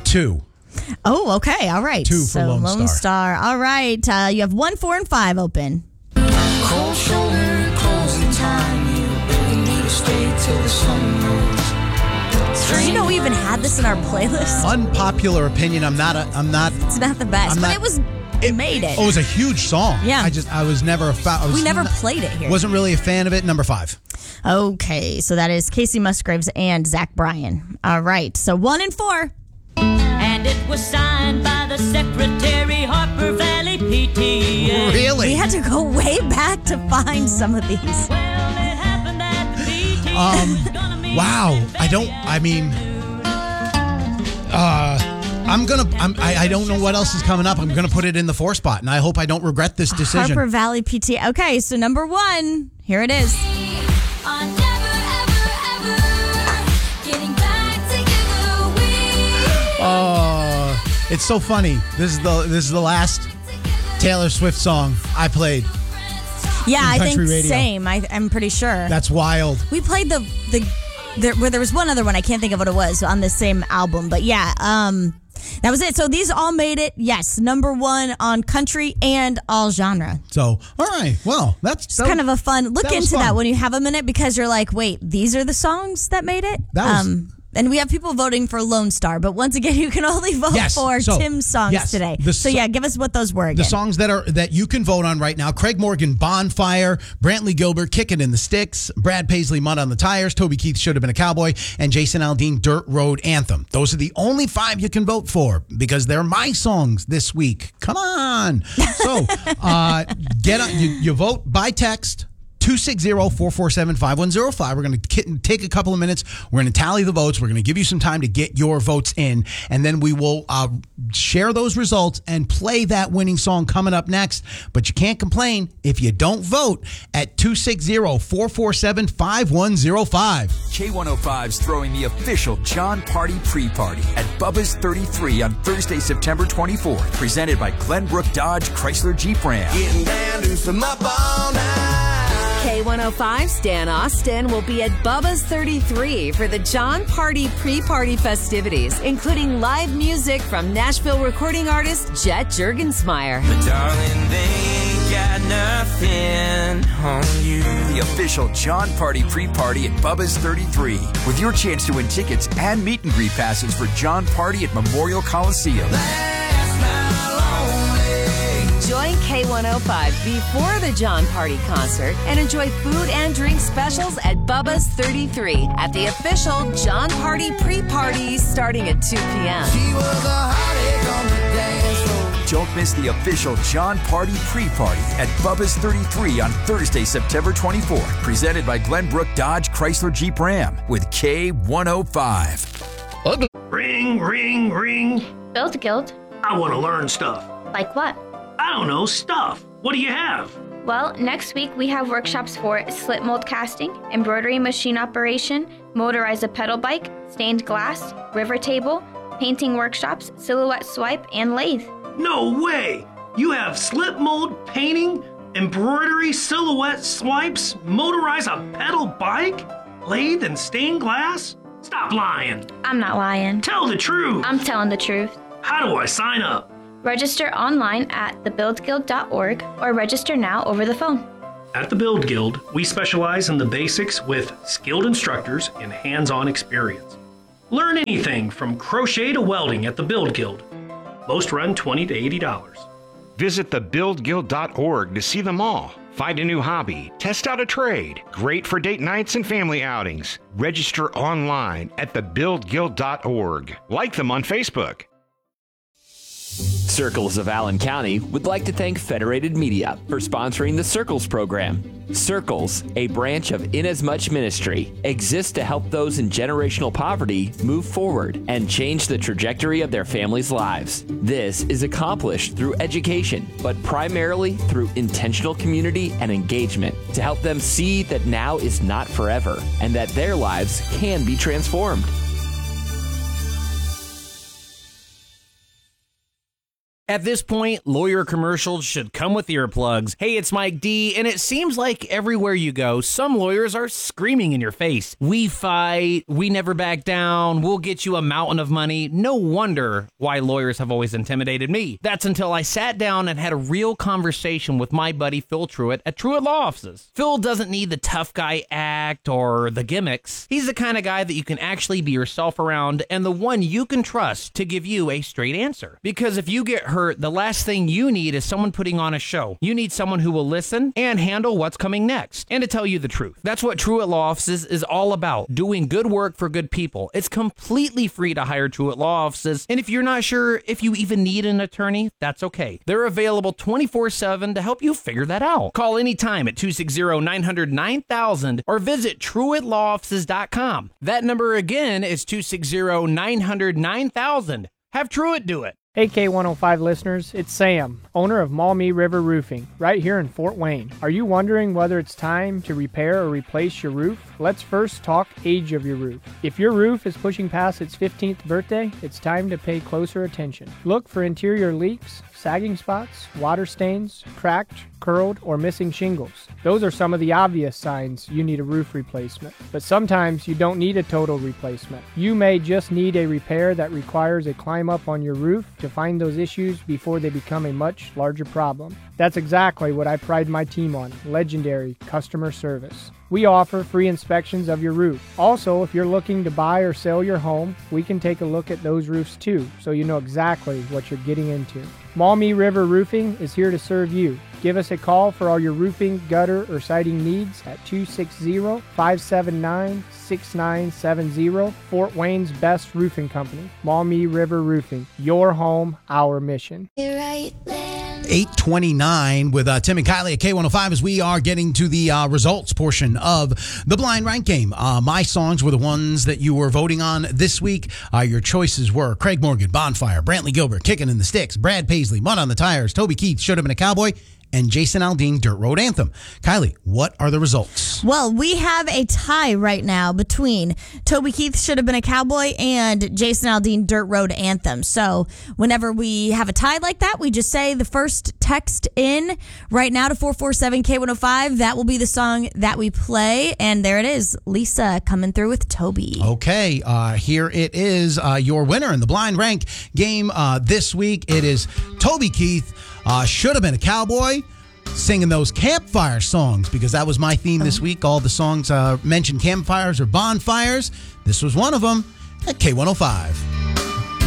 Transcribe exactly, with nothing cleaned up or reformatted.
two. Oh, okay. All right. Two for so Lone, Lone Star. Star. All right. Uh, you have one, four, and five open. Cold shoulder, closing time. You really need to stay till the sun moves. Did you know we even had this in our playlist? Unpopular opinion. I'm not. A, I'm not. It's not the best, I'm but not- it was. It made it. Oh, it was a huge song. Yeah. I just. I was never a fan. We never played it here. Wasn't really a fan of it. Number five. Okay, so that is Casey Musgraves and Zach Bryan. All right, so one and four. And it was signed by the secretary, Harper Valley P T A. Really? We had to go way back to find some of these. Well, it happened at the P T A. Um, It's gonna mean wow. I don't. I mean. Uh. I'm gonna. I'm, I. I don't know what else is coming up. I'm gonna put it in the four spot, and I hope I don't regret this decision. Harper Valley P T A. Okay, so number one, here it is. On never, ever, ever getting back together. We Oh, it's so funny. This is the. This is the last Taylor Swift song I played. Yeah, I country think radio. same. I, I'm pretty sure. That's wild. We played the the there, where there was one other one. I can't think of what it was on the same album, but yeah, um, that was it. So these all made it. Yes, number one on country and all genre. So, all right. Well, that's It's kind of a fun look that was into fun. that when you have a minute, because you're like, wait, these are the songs that made it. That was- um, and we have people voting for Lone Star, but once again, you can only vote Yes, for so- Tim's songs yes, today. the So so- yeah, give us what those were again. the songs that are that you can vote on right now. Craig Morgan, Bonfire, Brantley Gilbert, Kickin' in the Sticks, Brad Paisley, Mud on the Tires, Toby Keith, Should Have Been a Cowboy, and Jason Aldean, Dirt Road Anthem. Those are the only five you can vote for because they're my songs this week. Come on. So uh, get on, you, you vote by text. two six zero, four four seven, five one zero five. We're going to take a couple of minutes. We're going to tally the votes. We're going to give you some time to get your votes in, and then we will uh, share those results and play that winning song coming up next. But you can't complain if you don't vote at two six zero, four four seven, five one zero five. K one oh five's throwing the official John Party pre-party at Bubba's thirty-three on Thursday, September twenty-fourth. Presented by Glenbrook Dodge Chrysler Jeep Ram. Getting down, do some up all night. K one oh five's Dan Austin will be at Bubba's thirty-three for the John Party pre-party festivities, including live music from Nashville recording artist Jet Juergensmeyer. But darling, they ain't got nothing on you. The official John Party pre-party at Bubba's thirty-three with your chance to win tickets and meet and greet passes for John Party at Memorial Coliseum. Join K one oh five before the John Party concert and enjoy food and drink specials at Bubba's thirty-three at the official John Party pre-party starting at two p.m. She was a heartache on the dance floor. Don't miss the official John Party pre-party at Bubba's thirty-three on Thursday, September twenty-fourth. Presented by Glenbrook Dodge Chrysler Jeep Ram with K one oh five. Ring, ring, ring. Build Guild? I want to learn stuff. Like what? I don't know, stuff. What do you have? Well, next week we have workshops for slip mold casting, embroidery machine operation, motorize a pedal bike, stained glass, river table, painting workshops, silhouette swipe, and lathe. No way! You have slip mold, painting, embroidery, silhouette swipes, motorize a pedal bike, lathe, and stained glass? Stop lying. I'm not lying. Tell the truth. I'm telling the truth. How do I sign up? Register online at the build guild dot org or register now over the phone. At the Build Guild, we specialize in the basics with skilled instructors and hands-on experience. Learn anything from crochet to welding at the Build Guild. Most run twenty to eighty dollars. Visit the build guild dot org to see them all. Find a new hobby, test out a trade. Great for date nights and family outings. Register online at the build guild dot org. Like them on Facebook. Circles of Allen County would like to thank Federated Media for sponsoring the Circles program. Circles, a branch of Inasmuch Ministry, exists to help those in generational poverty move forward and change the trajectory of their families' lives. This is accomplished through education, but primarily through intentional community and engagement to help them see that now is not forever and that their lives can be transformed. At this point, lawyer commercials should come with earplugs. Hey, it's Mike D, and it seems like everywhere you go, some lawyers are screaming in your face. We fight, we never back down, we'll get you a mountain of money. No wonder why lawyers have always intimidated me. That's until I sat down and had a real conversation with my buddy Phil Truitt at Truitt Law Offices. Phil doesn't need the tough guy act or the gimmicks. He's the kind of guy that you can actually be yourself around and the one you can trust to give you a straight answer. Because if you get hurt, the last thing you need is someone putting on a show. You need someone who will listen and handle what's coming next, and to tell you the truth. That's what Truitt Law Offices is all about, doing good work for good people. It's completely free to hire Truitt Law Offices, and if you're not sure if you even need an attorney, that's okay. They're available twenty-four seven to help you figure that out. Call anytime at two six zero, nine hundred, nine thousand or visit Truitt Law Offices dot com. That number again is two six zero, nine hundred, nine thousand. Have Truitt do it. Hey K one oh five listeners, it's Sam, owner of Maumee River Roofing, right here in Fort Wayne. Are you wondering whether it's time to repair or replace your roof? Let's first talk age of your roof. If your roof is pushing past its fifteenth birthday, it's time to pay closer attention. Look for interior leaks, sagging spots, water stains, cracked, curled, or missing shingles. Those are some of the obvious signs you need a roof replacement. But sometimes you don't need a total replacement. You may just need a repair that requires a climb up on your roof to find those issues before they become a much larger problem. That's exactly what I pride my team on, legendary customer service. We offer free inspections of your roof. Also, if you're looking to buy or sell your home, we can take a look at those roofs too, so you know exactly what you're getting into. Maumee River Roofing is here to serve you. Give us a call for all your roofing, gutter, or siding needs at two six zero, five seven nine, six nine seven zero. Fort Wayne's best roofing company, Maumee River Roofing. Your home, our mission. eight twenty-nine with uh, Tim and Kylie at K one oh five as we are getting to the uh, results portion of the Blind Rank game. Uh, my songs were the ones that you were voting on this week. Uh, your choices were Craig Morgan, Bonfire, Brantley Gilbert, Kicking in the Sticks, Brad Paisley, Mud on the Tires, Toby Keith, Should Have Been a Cowboy, and Jason Aldean, Dirt Road Anthem. Kylie, what are the results? Well, we have a tie right now between Toby Keith, Should Have Been a Cowboy, and Jason Aldean, Dirt Road Anthem. So whenever we have a tie like that, we just say the first text in right now to four four seven K one oh five. That will be the song that we play. And there it is, Lisa coming through with Toby. Okay, uh, here it is, uh, your winner in the Blind Rank game uh, this week. It is Toby Keith, uh, Should Have Been a Cowboy, singing those campfire songs, because that was my theme this week. All the songs uh, mentioned campfires or bonfires. This was one of them at K one oh five.